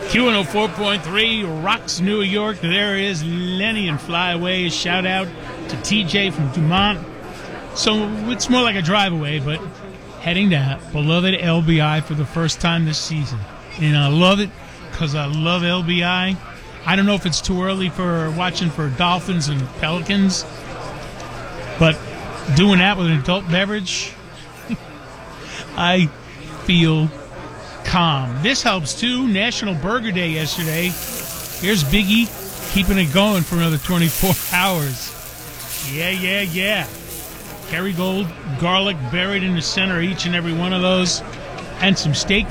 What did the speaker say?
Q104.3 Rocks New York. There is Lenny and Fly Away. A shout out to TJ from Dumont. So it's more like a drive away, but heading to beloved LBI for the first time this season. And I love it because I love LBI. I don't know if it's too early for watching for Dolphins and Pelicans, but doing that with an adult beverage, I feel calm. This helps too. National Burger Day yesterday. Here's Biggie keeping it going for another 24 hours. Yeah. Kerrygold, garlic buried in the center of each and every one of those, and some steak